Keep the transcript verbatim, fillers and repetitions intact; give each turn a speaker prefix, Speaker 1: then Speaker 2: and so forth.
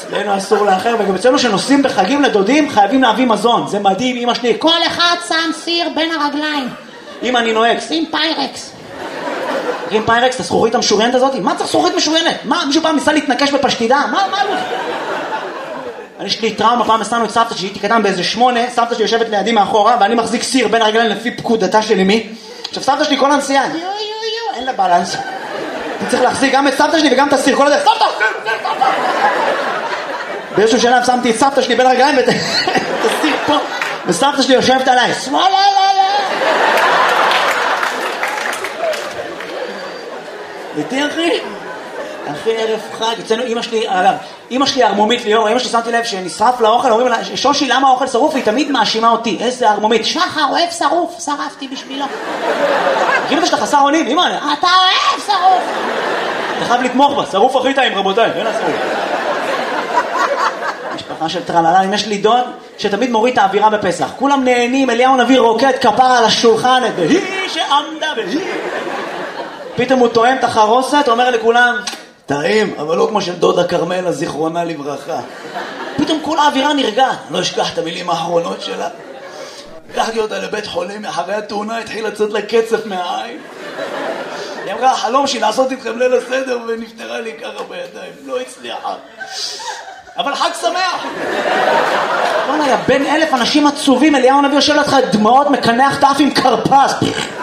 Speaker 1: אצלנו אסור לאחר, וגם אצלנו שנוסעים בחגים לדודים חייבים להביא מזון, זה מדהים. אמא שלי,
Speaker 2: כל אחד שם סיר בין הרגליים.
Speaker 1: אמא, אני נוהג.
Speaker 2: שים פיירקס.
Speaker 1: עם פיירקס, את הזכורית המשוריינת הזאת? מה צריך זכורית משוריינת? מה, מישהו פעם ניסה להתנקש בפשטידה? מה, מה לא? אני יש לי טראומה, פעם הסענו את סבתא שהייתי קטן באיזה שמונה, סבתא שלי יושבת לידי מאחורה, ואני מחזיק סיר בין הרגליים לפי פקודתה של אמי. עכשיו סבתא שלי כל הנסיעה, יו יו יו, אין לה בלנס. אני צריך להחזיק גם את סבתא שלי וגם את הסיר, כל הדרך, סבתא, סיר, סבתא. באיזשהו שלב שמתי את סבתא שלי בין הרגליים ואת הסיר פה, וסבתא שלי יושבת עליי, שמאלה, לא, לא. איתי אחי? אחי ערב חג, אצלנו אמא שלי, אגב, אמא שלי הרמומית ליאור, אמא שלי שמתי לב שנשרף לאוכל, אומרים לה, שושי למה האוכל שרוף? היא תמיד מאשימה אותי, איזה הרמומית.
Speaker 2: שחר אוהב שרוף, שרפתי בשבילו.
Speaker 1: כאילו שאתה חסר אונים, אמא,
Speaker 2: אתה אוהב שרוף.
Speaker 1: אתה חייב לתמוך בה, שרוף הכי טעים רבותיי, אין השרוף. משפחה של טרללה, יש לי דוד שתמיד מוריד את האווירה בפסח, כולם נהנים, אליהו נביא רוקד כפרה על השולחן, והיא שעמדה והיא. פתאום הוא תואם את החרוסת, אומר לכולם, טעים, אבל לא כמו של דודה קרמלה, זיכרונה לברכה. פתאום כל האווירה נרגעת, לא אשכח את המילים האחרונות שלה. לקחתי אותה לבית חולים, אחרי התאונה התחיל לצאת לה קצף מהעין. היא אמרה, החלום שלי לעשות איתכם ליל הסדר, ונפטרה לי ככה בידיים, לא הצליחה. אבל חג שמח! בוא נראה, בין אלף אנשים עצובים, אליהו נביא יושב לך דמעות, מקנח תף עם קרפס.